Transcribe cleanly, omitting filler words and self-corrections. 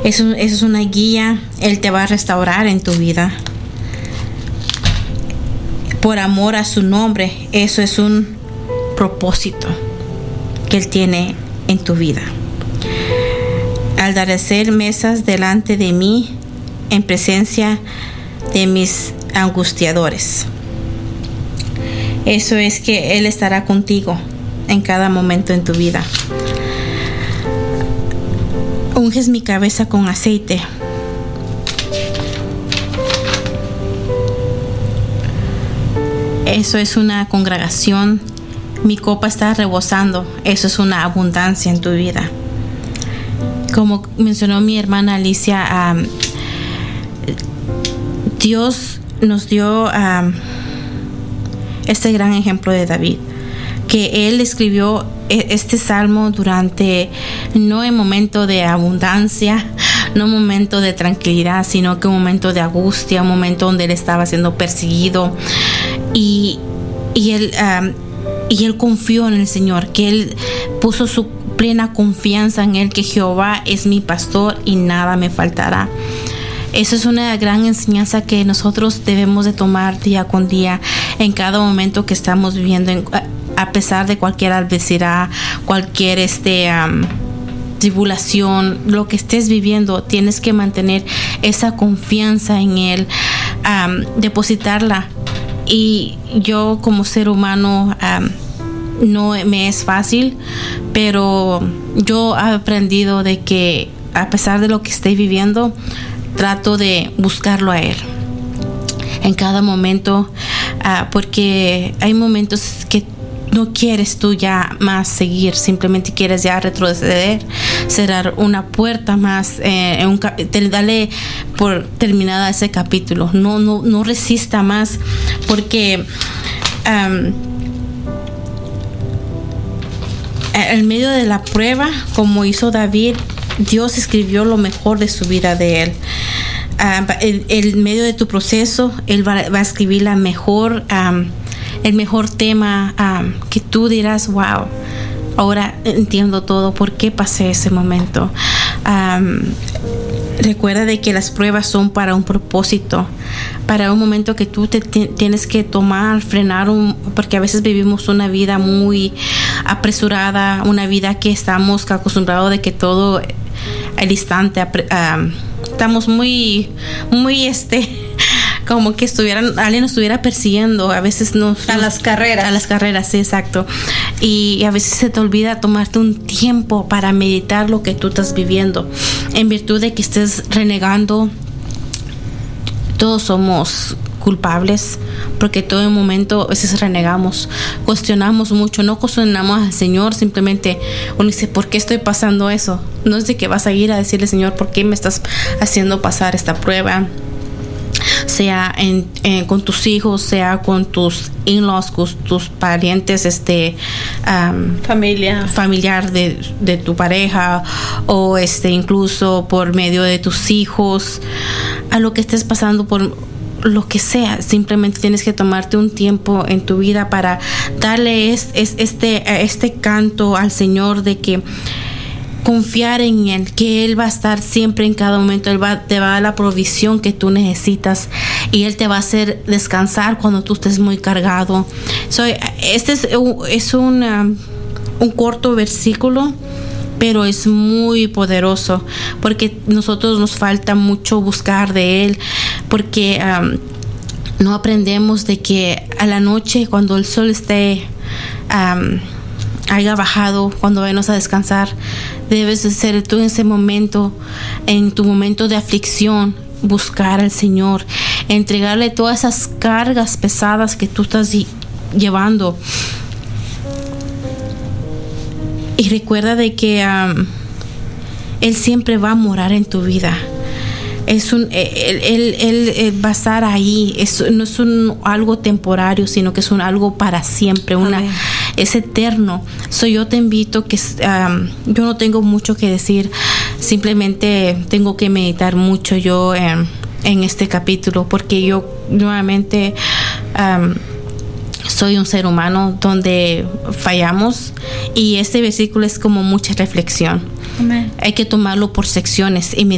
Eso es una guía. Él te va a restaurar en tu vida. Por amor a su nombre, eso es un propósito que Él tiene en tu vida. Al aderezar mesas delante de mí en presencia de mis angustiadores. Eso es que Él estará contigo en cada momento en tu vida. Unges mi cabeza con aceite. Eso es una congregación. Mi copa está rebosando. Eso es una abundancia en tu vida. Como mencionó mi hermana Alicia, Dios nos dio este gran ejemplo de David, que él escribió este salmo durante, no en momento de abundancia, no un momento de tranquilidad, sino que un momento de angustia, un momento donde él estaba siendo perseguido, y él confió en el Señor, que él puso su plena confianza en Él, que Jehová es mi pastor y nada me faltará. Eso es una gran enseñanza que nosotros debemos de tomar día con día en cada momento que estamos viviendo, a pesar de cualquier adversidad, cualquier tribulación, lo que estés viviendo, tienes que mantener esa confianza en Él, depositarla. Y yo como ser humano, no me es fácil, pero yo he aprendido de que a pesar de lo que estoy viviendo, trato de buscarlo a Él en cada momento, porque hay momentos que no quieres tú ya más seguir, simplemente quieres ya retroceder, cerrar una puerta más, darle por terminada ese capítulo, no resista más, porque en medio de la prueba, como hizo David, Dios escribió lo mejor de su vida de él. En medio de tu proceso, Él va a escribir el mejor tema, que tú dirás, wow, ahora entiendo todo, por qué pasé ese momento. Recuerda de que las pruebas son para un propósito, para un momento que tú tienes que tomar, frenar, porque a veces vivimos una vida muy apresurada, una vida que estamos acostumbrados de que todo al instante, estamos muy como que alguien nos estuviera persiguiendo, a veces a las carreras, sí, exacto, y a veces se te olvida tomarte un tiempo para meditar lo que tú estás viviendo, en virtud de que estés renegando. Todos somos culpables, porque todo el momento a veces renegamos, cuestionamos mucho, no cuestionamos al Señor, simplemente uno dice, ¿por qué estoy pasando eso? No es de que vas a ir a decirle, Señor, ¿por qué me estás haciendo pasar esta prueba? Sea con tus hijos, sea con tus in-laws, con tus parientes, familiar de tu pareja, o incluso por medio de tus hijos, a lo que estés pasando, por lo que sea, simplemente tienes que tomarte un tiempo en tu vida para darle este canto al Señor, de que confiar en Él, que Él va a estar siempre en cada momento. Él te va a dar la provisión que tú necesitas, y Él te va a hacer descansar cuando tú estés muy cargado. Este es un corto versículo, pero es muy poderoso, porque nosotros nos falta mucho buscar de Él, porque no aprendemos de que a la noche, cuando el sol haya bajado, cuando vayamos a descansar, debes de ser tú en ese momento, en tu momento de aflicción, buscar al Señor, entregarle todas esas cargas pesadas que tú estás llevando. Y recuerda de que Él siempre va a morar en tu vida. Él va a estar ahí. No es algo temporario, sino que es algo para siempre. Es eterno. Yo te invito que yo no tengo mucho que decir. Simplemente tengo que meditar mucho yo en este capítulo, porque yo nuevamente soy un ser humano donde fallamos, y este versículo es como mucha reflexión. Amén. Hay que tomarlo por secciones y